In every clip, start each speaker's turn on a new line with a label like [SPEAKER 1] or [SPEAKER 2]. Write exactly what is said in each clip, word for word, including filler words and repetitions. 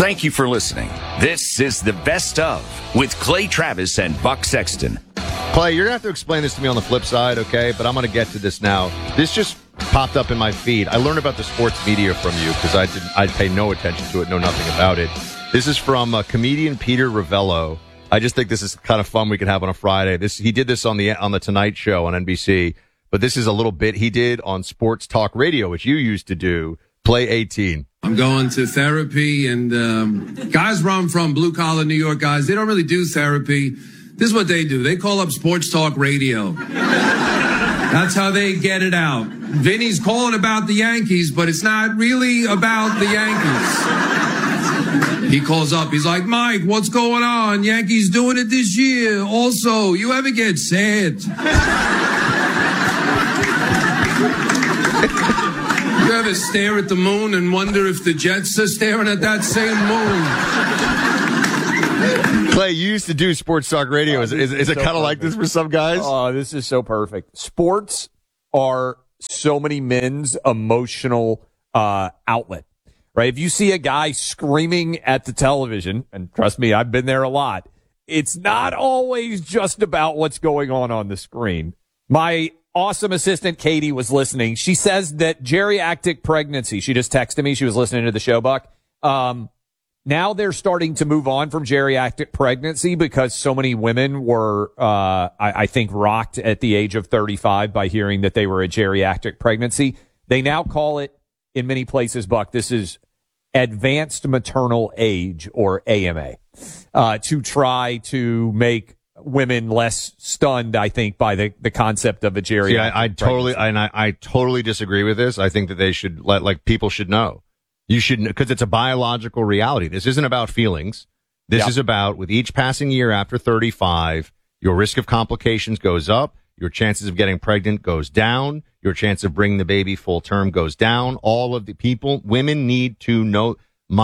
[SPEAKER 1] Thank you for listening. This is the best of with Clay Travis and Buck Sexton.
[SPEAKER 2] Clay, you're going to have to explain this to me on the flip side, okay? But I'm going to get to this now. This just popped up in my feed. I learned about the sports media from you because I didn't. I pay no attention to it, know nothing about it. This is from uh, comedian Peter Ravello. I just think this is kind of fun we can have on a Friday. This he did this on the on the Tonight Show on N B C, but this is a little bit he did on Sports Talk Radio, which you used to do. Play eighteen.
[SPEAKER 3] I'm going to therapy, and um, guys where I'm from, blue-collar New York guys, they don't really do therapy. This is what they do. They call up Sports Talk Radio. That's how they get it out. Vinny's calling about the Yankees, but it's not really about the Yankees. He calls up. He's like, Mike, what's going on? Yankees doing it this year. Also, you ever get sad? You ever stare at the moon and wonder if the Jets are staring at that same moon?
[SPEAKER 2] Clay, you used to do Sports Talk Radio. Oh, is, is, is it so kind of like this for some guys?
[SPEAKER 4] Oh, this is so perfect. Sports are so many men's emotional uh, outlet, right? If you see a guy screaming at the television, and trust me, I've been there a lot, it's not always just about what's going on on the screen. My awesome assistant, Katie, was listening. She says that geriatric pregnancy, she just texted me. She was listening to the show, Buck. Um, now they're starting to move on from geriatric pregnancy because so many women were, uh, I, I think, rocked at the age of thirty-five by hearing that they were a geriatric pregnancy. They now call it, in many places, Buck, this is advanced maternal age, or A M A, uh, to try to make women less stunned, I think, by the, the concept of a geriatric.
[SPEAKER 2] See, I, I totally, and I, I totally disagree with this. I think that they should let, like, people should know. You should, because it's a biological reality. This isn't about feelings. This
[SPEAKER 4] Yep.
[SPEAKER 2] is about, with each passing year after thirty-five, your risk of complications goes up, your chances of getting pregnant goes down, your chance of bringing the baby full term goes down. All of the people, women need to know.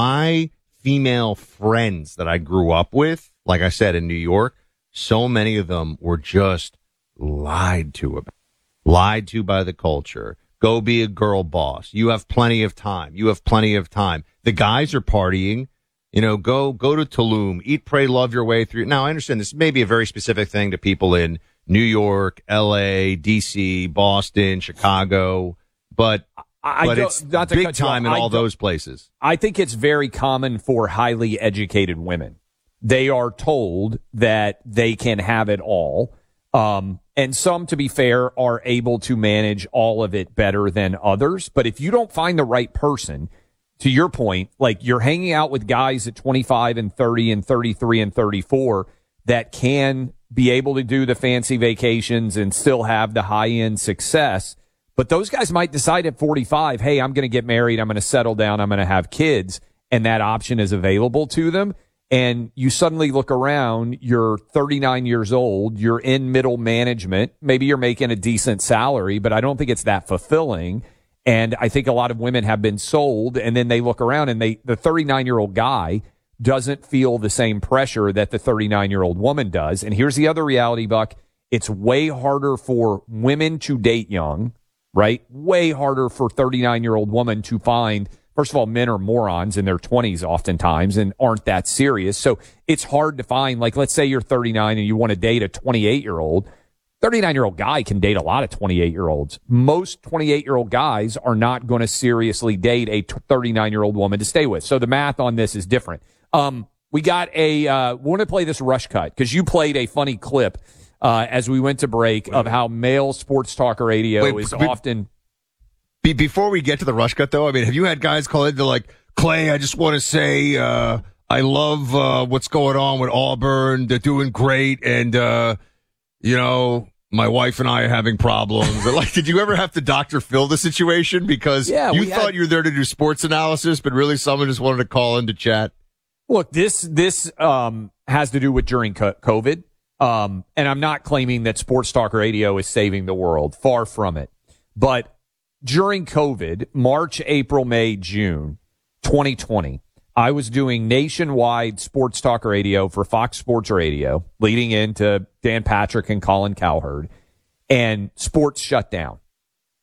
[SPEAKER 2] My female friends that I grew up with, like I said, in New York, so many of them were just lied to about, lied to by the culture. Go be a girl boss. You have plenty of time. You have plenty of time. The guys are partying. You know, go, go to Tulum, eat, pray, love your way through. Now, I understand this may be a very specific thing to people in New York, L A, D C, Boston, Chicago, but,
[SPEAKER 4] I
[SPEAKER 2] but
[SPEAKER 4] don't-
[SPEAKER 2] it's
[SPEAKER 4] not to
[SPEAKER 2] big
[SPEAKER 4] cut you
[SPEAKER 2] time
[SPEAKER 4] off,
[SPEAKER 2] in
[SPEAKER 4] I
[SPEAKER 2] all
[SPEAKER 4] don't-
[SPEAKER 2] those places.
[SPEAKER 4] I think it's very common for highly educated women. They are told that they can have it all. Um, and some, to be fair, are able to manage all of it better than others. But if you don't find the right person, to your point, like you're hanging out with guys at twenty-five and thirty and thirty-three and thirty-four that can be able to do the fancy vacations and still have the high-end success. But those guys might decide at forty-five, hey, I'm going to get married, I'm going to settle down, I'm going to have kids, and that option is available to them. And you suddenly look around, you're thirty-nine years old, you're in middle management, maybe you're making a decent salary, but I don't think it's that fulfilling. And I think a lot of women have been sold, and then they look around and they, the thirty-nine-year-old guy doesn't feel the same pressure that the thirty-nine-year-old woman does. And here's the other reality, Buck. It's way harder for women to date young, right? Way harder for thirty-nine-year-old woman to find. First of all, men are morons in their twenties oftentimes and aren't that serious. So it's hard to find, like, let's say you're thirty-nine and you want to date a twenty-eight-year-old. thirty-nine-year-old guy can date a lot of twenty-eight-year-olds. Most twenty-eight-year-old guys are not going to seriously date a thirty-nine-year-old woman to stay with. So the math on this is different. Um, we got a, uh, we want to play this rush cut because you played a funny clip uh, as we went to break of how male sports talk radio
[SPEAKER 2] Wait,
[SPEAKER 4] is
[SPEAKER 2] wait.
[SPEAKER 4] often...
[SPEAKER 2] Be- before we get to the rush cut, though, I mean, have you had guys call in? They're like, Clay, I just want to say uh, I love uh, what's going on with Auburn. They're doing great. And, uh, you know, my wife and I are having problems. Like, did you ever have to Doctor Phil the situation? Because
[SPEAKER 4] Yeah,
[SPEAKER 2] you
[SPEAKER 4] we
[SPEAKER 2] thought
[SPEAKER 4] had-
[SPEAKER 2] you were there to do sports analysis, but really someone just wanted to call in to chat.
[SPEAKER 4] Look, this this um, has to do with during co- COVID. Um, and I'm not claiming that sports talk radio is saving the world. Far from it. But during COVID, March, April, May, June, twenty twenty, I was doing nationwide sports talk radio for Fox Sports Radio, leading into Dan Patrick and Colin Cowherd, and sports shut down.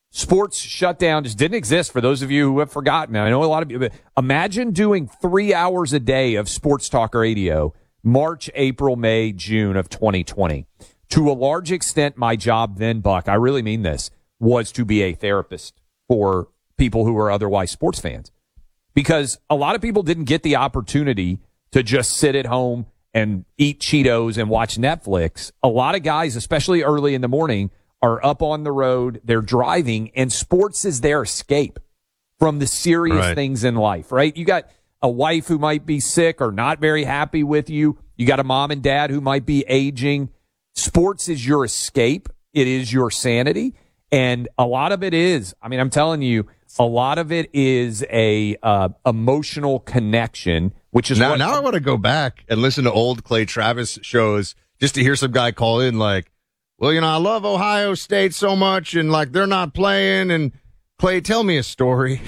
[SPEAKER 4] Sports shutdown just didn't exist for those of you who have forgotten. I know a lot of you, but imagine doing three hours a day of sports talk radio, March, April, May, June of twenty twenty. To a large extent, my job then, Buck, I really mean this, was to be a therapist for people who were otherwise sports fans. Because a lot of people didn't get the opportunity to just sit at home and eat Cheetos and watch Netflix. A lot of guys, especially early in the morning, are up on the road, they're driving, and sports is their escape from the serious
[SPEAKER 2] right.
[SPEAKER 4] things in life, right? You got a wife who might be sick or not very happy with you. You got a mom and dad who might be aging. Sports is your escape. It is your sanity. And a lot of it is, I mean, I'm telling you, a lot of it is a uh, emotional connection, which is
[SPEAKER 2] now,
[SPEAKER 4] what,
[SPEAKER 2] now I want to go back and listen to old Clay Travis shows just to hear some guy call in like, well, you know, I love Ohio State so much and like they're not playing. And Clay, tell me a story.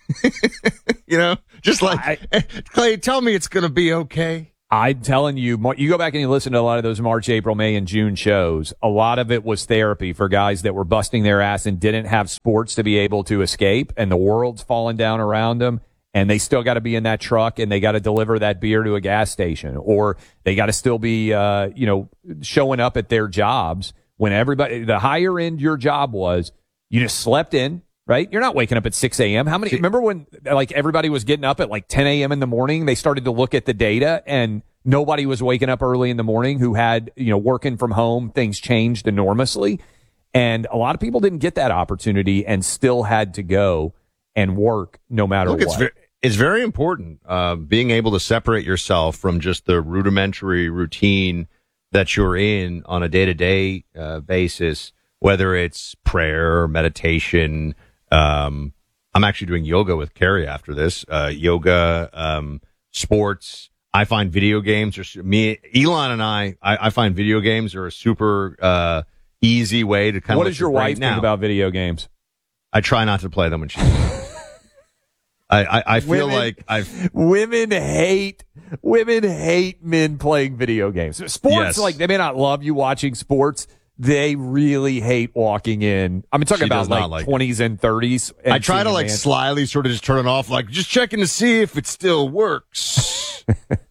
[SPEAKER 2] You know, just like, I, Clay, tell me it's going to be okay.
[SPEAKER 4] I'm telling you, you go back and you listen to a lot of those March, April, May, and June shows. A lot of it was therapy for guys that were busting their ass and didn't have sports to be able to escape, and the world's falling down around them, and they still got to be in that truck, and they got to deliver that beer to a gas station, or they got to still be, uh, you know, showing up at their jobs when everybody, the higher end your job was, you just slept in. Right? You're not waking up at six a.m. How many, remember when like everybody was getting up at like ten a.m. in the morning? They started to look at the data and nobody was waking up early in the morning who had, you know, working from home. Things changed enormously. And a lot of people didn't get that opportunity and still had to go and work no matter
[SPEAKER 2] Look,
[SPEAKER 4] what.
[SPEAKER 2] It's very, it's very important, uh, being able to separate yourself from just the rudimentary routine that you're in on a day to day basis, whether it's prayer, meditation. Um, I'm actually doing yoga with Carrie after this, uh, yoga, um, sports. I find video games are me, Elon and I, I, I find video games are a super, uh, easy way to kind of.
[SPEAKER 4] What does your wife think about video games?
[SPEAKER 2] I try not to play them when she's. I, I, I feel
[SPEAKER 4] women,
[SPEAKER 2] like I've.
[SPEAKER 4] Women hate, women hate men playing video games. Sports,
[SPEAKER 2] yes.
[SPEAKER 4] like, they may not love you watching sports. They really hate walking in. I'm talking
[SPEAKER 2] She
[SPEAKER 4] about like,
[SPEAKER 2] like
[SPEAKER 4] twenties and thirties. And
[SPEAKER 2] I try to like
[SPEAKER 4] man.
[SPEAKER 2] slyly sort of just turn it off, like just checking to see if it still works.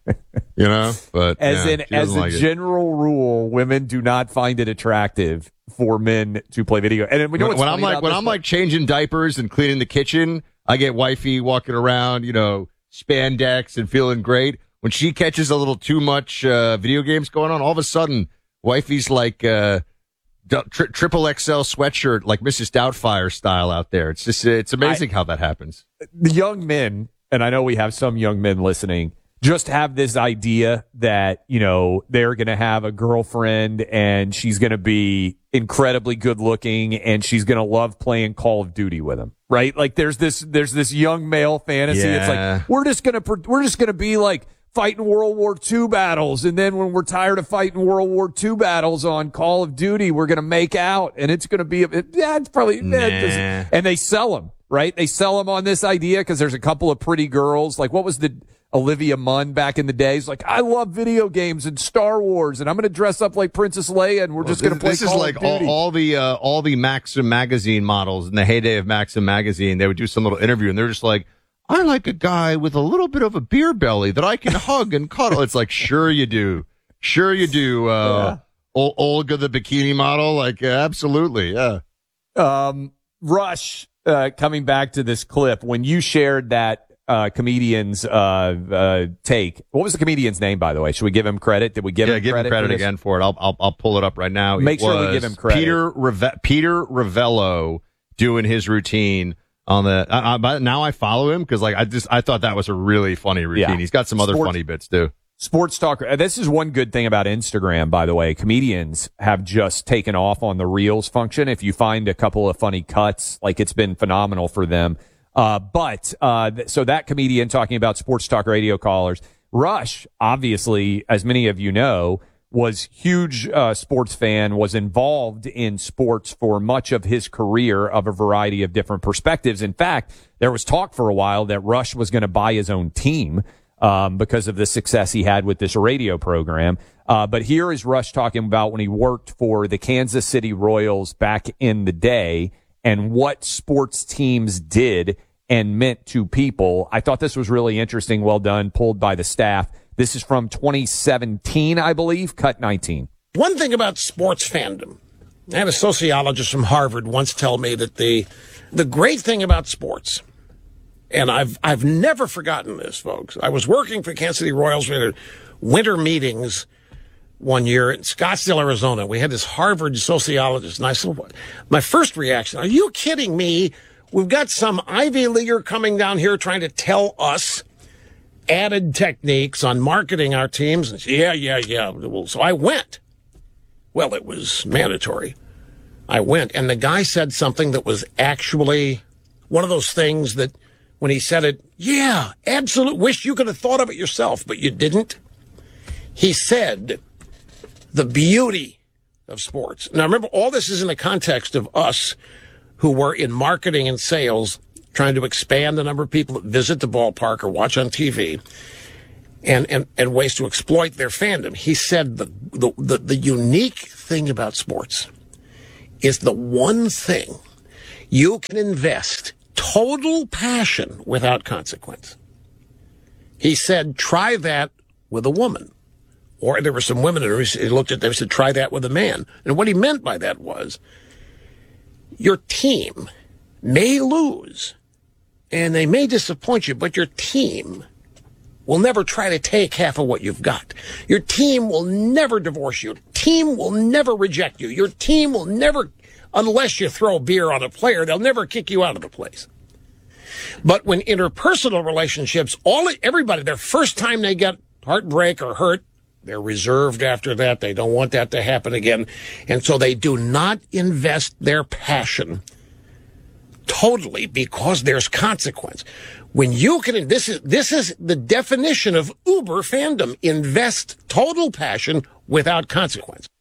[SPEAKER 2] You know, but
[SPEAKER 4] as
[SPEAKER 2] yeah,
[SPEAKER 4] in, as a
[SPEAKER 2] like
[SPEAKER 4] general rule, women do not find it attractive for men to play video. And we know
[SPEAKER 2] when, when I'm like when I'm like changing diapers and cleaning the kitchen, I get wifey walking around, you know, spandex and feeling great. When she catches a little too much uh, video games going on, all of a sudden, wifey's like. Uh, Tri- triple X L sweatshirt like Missus Doubtfire style out there. It's just it's amazing I, how that happens.
[SPEAKER 4] The young men, and I know we have some young men listening, just have this idea that, you know, they're going to have a girlfriend and she's going to be incredibly good looking and she's going to love playing Call of Duty with them, right? Like there's this there's this young male fantasy.
[SPEAKER 2] Yeah.
[SPEAKER 4] It's like we're just going to we're just going to be like fighting World War Two battles, and then when we're tired of fighting World War Two battles on Call of Duty, we're going to make out, and it's going to be, it, yeah, it's probably,
[SPEAKER 2] nah.
[SPEAKER 4] yeah, and they sell them, right? They sell them on this idea because there's a couple of pretty girls, like what was the Olivia Munn back in the days? Like, I love video games and Star Wars, and I'm going to dress up like Princess Leia, and we're just going to play
[SPEAKER 2] This
[SPEAKER 4] Call
[SPEAKER 2] is like
[SPEAKER 4] of Duty.
[SPEAKER 2] all, all the uh, all the Maxim magazine models in the heyday of Maxim magazine. They would do some little interview, and they're just like, I like a guy with a little bit of a beer belly that I can hug and cuddle. It's like, sure you do. Sure you do. Uh, yeah. Ol- Olga, the bikini model. Like, uh, absolutely. Yeah.
[SPEAKER 4] Um, Rush, uh, coming back to this clip, when you shared that, uh, comedian's, uh, uh, take, what was the comedian's name, by the way? Should we give him credit? Did we give
[SPEAKER 2] yeah,
[SPEAKER 4] him
[SPEAKER 2] give
[SPEAKER 4] credit?
[SPEAKER 2] him credit
[SPEAKER 4] for
[SPEAKER 2] again for it. I'll, I'll, I'll pull it up right now.
[SPEAKER 4] Make
[SPEAKER 2] it
[SPEAKER 4] sure we give him credit.
[SPEAKER 2] Peter, Reve- Peter Ravello doing his routine. On the I, I, now I follow him because like I just I thought that was a really funny routine.
[SPEAKER 4] Yeah.
[SPEAKER 2] He's got some other
[SPEAKER 4] Sports,
[SPEAKER 2] funny bits too.
[SPEAKER 4] Sports talk. This is one good thing about Instagram, by the way. Comedians have just taken off on the Reels function. If you find a couple of funny cuts, like it's been phenomenal for them. Uh, but uh, th- so that comedian talking about sports talk radio callers, Rush, obviously, as many of you know, was huge uh, sports fan, was involved in sports for much of his career of a variety of different perspectives. In fact, there was talk for a while that Rush was going to buy his own team um, because of the success he had with this radio program. Uh, but here is Rush talking about when he worked for the Kansas City Royals back in the day and what sports teams did and meant to people. I thought this was really interesting. Well done, pulled by the staff. This is from twenty seventeen, I believe, cut nineteen.
[SPEAKER 5] One thing about sports fandom, I had a sociologist from Harvard once tell me that the the great thing about sports, and I've I've never forgotten this, folks. I was working for Kansas City Royals. We had winter meetings one year in Scottsdale, Arizona. We had this Harvard sociologist, and I said, what? My first reaction, are you kidding me? We've got some Ivy Leaguer coming down here trying to tell us added techniques on marketing our teams. And yeah, yeah, yeah. Well, so I went. Well, it was mandatory. I went, and the guy said something that was actually one of those things that when he said it, yeah, absolute, wish you could have thought of it yourself, but you didn't. He said the beauty of sports. Now, remember, all this is in the context of us who were in marketing and sales trying to expand the number of people that visit the ballpark or watch on T V and, and, and ways to exploit their fandom. He said the, the, the, the unique thing about sports is the one thing you can invest total passion without consequence. He said, try that with a woman. Or there were some women who he looked at them and said, try that with a man. And what he meant by that was, your team may lose and they may disappoint you, but your team will never try to take half of what you've got. Your team will never divorce you. Your team will never reject you. Your team will never, unless you throw beer on a player, they'll never kick you out of the place. But when interpersonal relationships, all everybody, their first time they get heartbreak or hurt, they're reserved after that. They don't want that to happen again. And so they do not invest their passion totally because there's consequence. When you can, this is, this is the definition of uber fandom. Invest total passion without consequence.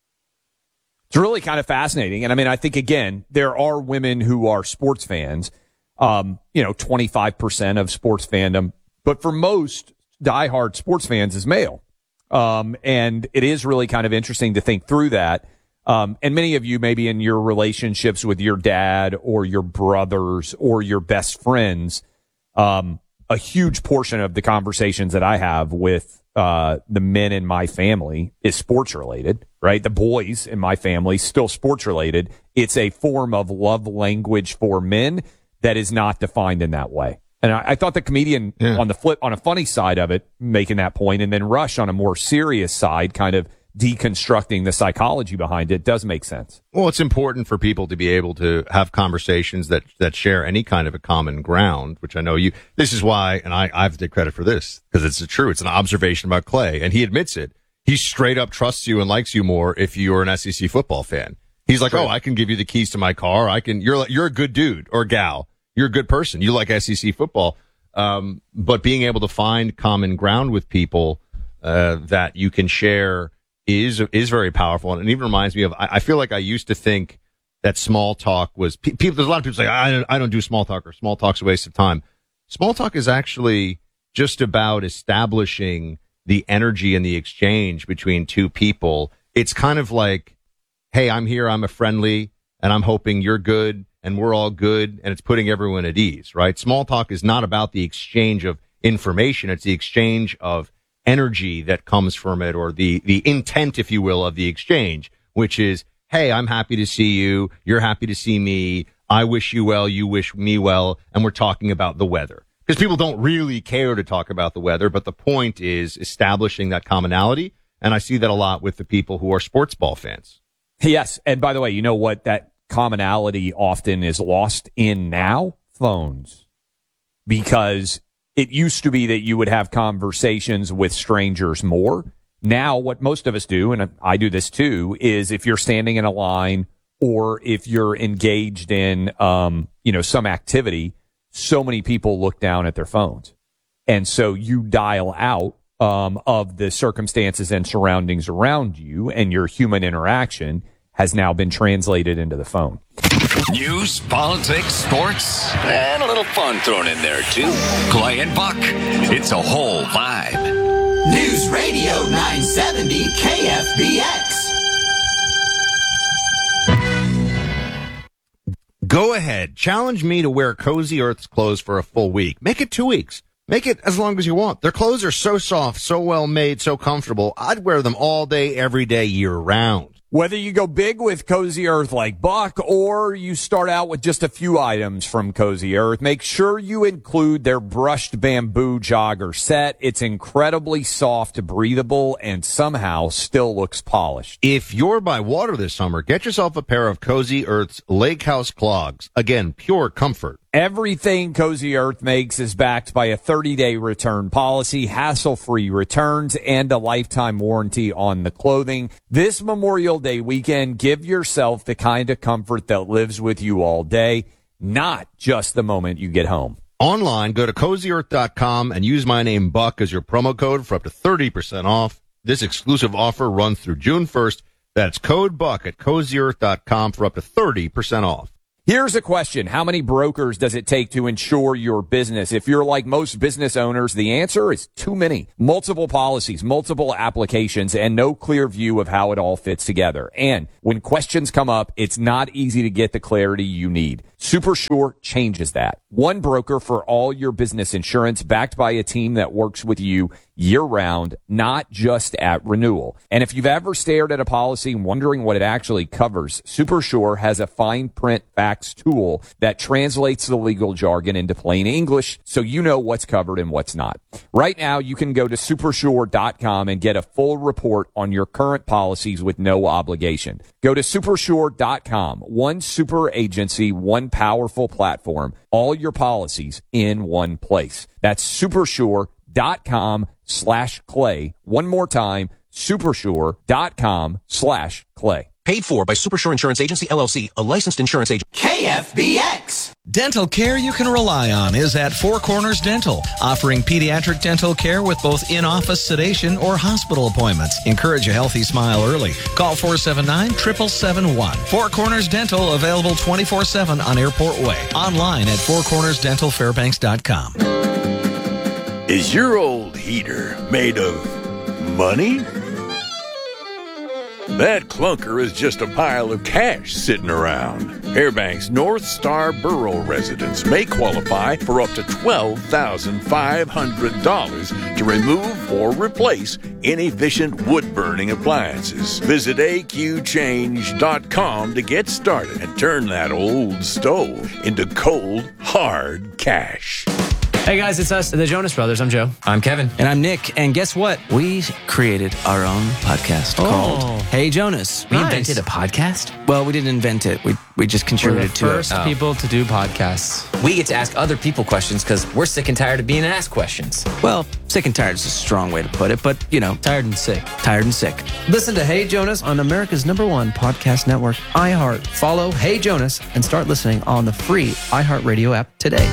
[SPEAKER 4] It's really kind of fascinating. And I mean, I think, again, there are women who are sports fans, um, you know, twenty-five percent of sports fandom. But for most diehard sports fans is male. Um, and it is really kind of interesting to think through that. Um, and many of you, maybe in your relationships with your dad or your brothers or your best friends, um, a huge portion of the conversations that I have with, uh, the men in my family is sports related, right? The boys in my family, still sports related. It's a form of love language for men that is not defined in that way. And I, I thought the comedian yeah. on the flip, on a funny side of it, making that point, and then Rush on a more serious side, kind of deconstructing the psychology behind it, does make sense.
[SPEAKER 2] Well, it's important for people to be able to have conversations that, that share any kind of a common ground, which I know you, this is why, and I, I have to take credit for this, because it's true. It's an observation about Clay, and he admits it. He straight up trusts you and likes you more if you're an S E C football fan. He's like, right. oh, I can give you the keys to my car. I can, you're, you're a good dude or gal. You're a good person. You like S E C football. Um, but being able to find common ground with people, uh, that you can share is, is very powerful. And it even reminds me of, I, I feel like I used to think that small talk was, pe- people, there's a lot of people say, I don't, I don't do small talk or small talk's a waste of time. Small talk is actually just about establishing the energy and the exchange between two people. It's kind of like, hey, I'm here, I'm a friendly, and I'm hoping you're good. And we're all good, and it's putting everyone at ease, right? Small talk is not about the exchange of information. It's the exchange of energy that comes from it, or the, the intent, if you will, of the exchange, which is, hey, I'm happy to see you. You're happy to see me. I wish you well. You wish me well. And we're talking about the weather. Because people don't really care to talk about the weather, but the point is establishing that commonality. And I see that a lot with the people who are sports ball fans.
[SPEAKER 4] Yes. And by the way, you know what that commonality often is lost in now? Phones. Because it used to be that you would have conversations with strangers more. Now, what most of us do, and I do this too, is if you're standing in a line or if you're engaged in, um, you know, some activity, so many people look down at their phones. And so you dial out um, of the circumstances and surroundings around you, and your human interaction has now been translated into the phone.
[SPEAKER 1] News, politics, sports, and a little fun thrown in there, too. Clay and Buck. It's a whole vibe.
[SPEAKER 6] News Radio nine seventy K F B X.
[SPEAKER 2] Go ahead. Challenge me to wear Cozy Earth's clothes for a full week. Make it two weeks. Make it as long as you want. Their clothes are so soft, so well made, so comfortable. I'd wear them all day, every day, year round.
[SPEAKER 4] Whether you go big with Cozy Earth like Buck or you start out with just a few items from Cozy Earth, make sure you include their brushed bamboo jogger set. It's incredibly soft, breathable, and somehow still looks polished.
[SPEAKER 2] If you're by water this summer, get yourself a pair of Cozy Earth's Lake House clogs. Again, pure comfort.
[SPEAKER 4] Everything Cozy Earth makes is backed by a thirty-day return policy, hassle-free returns, and a lifetime warranty on the clothing. This Memorial Day weekend, give yourself the kind of comfort that lives with you all day, not just the moment you get home.
[SPEAKER 2] Online, go to cozy earth dot com and use my name Buck as your promo code for up to thirty percent off. This exclusive offer runs through June first. That's code Buck at cozy earth dot com for up to thirty percent off.
[SPEAKER 4] Here's a question. How many brokers does it take to insure your business? If you're like most business owners, the answer is too many. Multiple policies, multiple applications, and no clear view of how it all fits together. And when questions come up, it's not easy to get the clarity you need. SuperSure changes that. One broker for all your business insurance, backed by a team that works with you year-round, not just at renewal. And if you've ever stared at a policy wondering what it actually covers, SuperSure has a fine print facts tool that translates the legal jargon into plain English so you know what's covered and what's not. Right now, you can go to supersure dot com and get a full report on your current policies with no obligation. Go to supersure dot com. One super agency, one powerful platform, all your policies in one place. That's supersure dot com slash clay. One more time, supersure dot com slash clay.
[SPEAKER 7] Paid for by Supersure Insurance Agency, L L C, a licensed insurance agent.
[SPEAKER 6] K F B X.
[SPEAKER 8] Dental care you can rely on is at Four Corners Dental, offering pediatric dental care with both in-office sedation or hospital appointments. Encourage a healthy smile early. Call four seven nine, seven seven seven one. Four Corners Dental, available twenty-four seven on Airport Way. Online at four corners dental fairbanks dot com.
[SPEAKER 9] Is your old heater made of money? That clunker is just a pile of cash sitting around. Fairbanks North Star Borough residents may qualify for up to twelve thousand five hundred dollars to remove or replace inefficient wood-burning appliances. Visit A Q change dot com to get started and turn that old stove into cold, hard cash.
[SPEAKER 10] Hey guys, it's us, the Jonas Brothers. I'm Joe.
[SPEAKER 11] I'm Kevin.
[SPEAKER 10] And I'm Nick. And guess what?
[SPEAKER 11] We created our own podcast
[SPEAKER 10] oh.
[SPEAKER 11] called
[SPEAKER 10] Hey Jonas.
[SPEAKER 11] We
[SPEAKER 10] nice.
[SPEAKER 11] invented a podcast?
[SPEAKER 10] Well, we didn't invent it. We we just contributed
[SPEAKER 11] we're the
[SPEAKER 10] to
[SPEAKER 11] first
[SPEAKER 10] it.
[SPEAKER 11] Oh.
[SPEAKER 10] people to do podcasts.
[SPEAKER 11] We get to ask other people questions because we're sick and tired of being asked questions.
[SPEAKER 10] Well, sick and tired is a strong way to put it, but, you know. Tired and sick. Tired and sick. Listen to Hey Jonas on America's number one podcast network, iHeart. Follow Hey Jonas and start listening on the free iHeartRadio app today.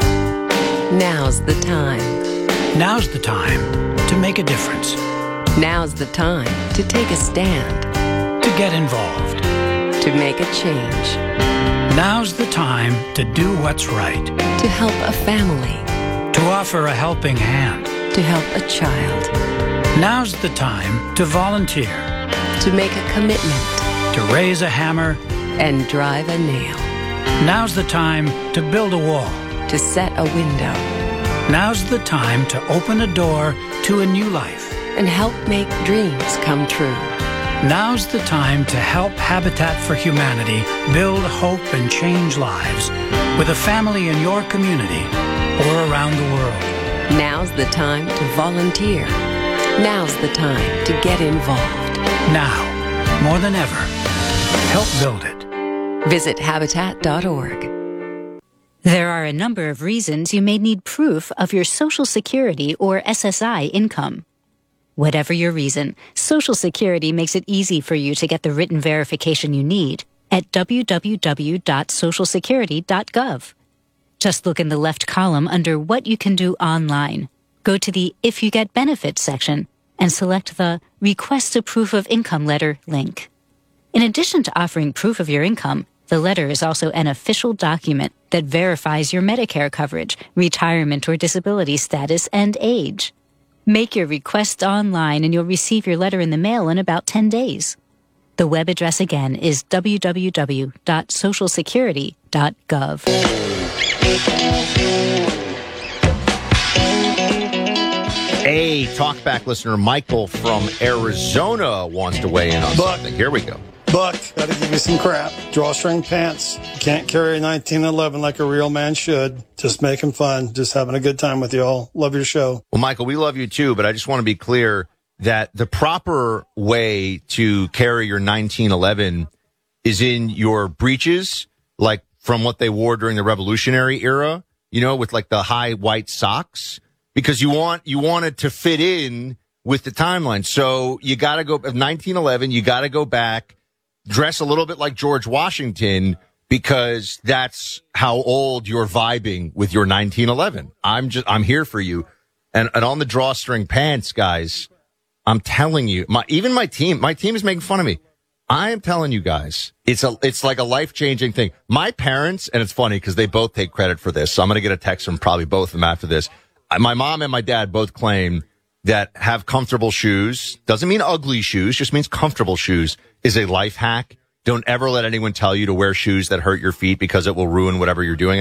[SPEAKER 12] Now's the time.
[SPEAKER 13] Now's the time to make a difference.
[SPEAKER 12] Now's the time to take a stand.
[SPEAKER 13] To get involved.
[SPEAKER 12] To make a change.
[SPEAKER 13] Now's the time to do what's right.
[SPEAKER 12] To help a family.
[SPEAKER 13] To offer a helping hand.
[SPEAKER 12] To help a child.
[SPEAKER 13] Now's the time to volunteer.
[SPEAKER 12] To make a commitment.
[SPEAKER 13] To raise a hammer.
[SPEAKER 12] And drive a nail.
[SPEAKER 13] Now's the time to build a wall.
[SPEAKER 12] To set a window.
[SPEAKER 13] Now's the time to open a door to a new life.
[SPEAKER 12] And help make dreams come true.
[SPEAKER 13] Now's the time to help Habitat for Humanity build hope and change lives with a family in your community or around the world.
[SPEAKER 12] Now's the time to volunteer. Now's the time to get involved.
[SPEAKER 13] Now, more than ever, help build it.
[SPEAKER 12] Visit habitat dot org.
[SPEAKER 14] There are a number of reasons you may need proof of your Social Security or S S I income. Whatever your reason, Social Security makes it easy for you to get the written verification you need at w w w dot social security dot gov. Just look in the left column under What You Can Do Online. Go to the If You Get Benefits section and select the Request a Proof of Income Letter link. In addition to offering proof of your income, the letter is also an official document that verifies your Medicare coverage, retirement or disability status, and age. Make your request online and you'll receive your letter in the mail in about ten days. The web address again is w w w dot social security dot gov.
[SPEAKER 2] A talkback listener, Michael from Arizona, wants to weigh in on
[SPEAKER 15] Buck.
[SPEAKER 2] something. Here we go.
[SPEAKER 15] Buck, gotta give you some crap. Drawstring pants. You can't carry a nineteen eleven like a real man should. Just making fun. Just having a good time with y'all. Love your show.
[SPEAKER 2] Well, Michael, we love you too, but I just want to be clear that the proper way to carry your nineteen eleven is in your breeches, like from what they wore during the Revolutionary era, you know, with like the high white socks, because you want, you want it to fit in with the timeline. So you got to go, nineteen eleven, you got to go back, dress a little bit like George Washington, because that's how old you're vibing with your nineteen eleven. I'm just, I'm here for you. And, and on the drawstring pants, guys, I'm telling you, my, even my team, my team is making fun of me. I am telling you guys, it's a, it's like a life-changing thing. My parents, and it's funny because they both take credit for this, so I'm going to get a text from probably both of them after this. My mom and my dad both claim that have comfortable shoes, doesn't mean ugly shoes, just means comfortable shoes, is a life hack. Don't ever let anyone tell you to wear shoes that hurt your feet because it will ruin whatever you're doing.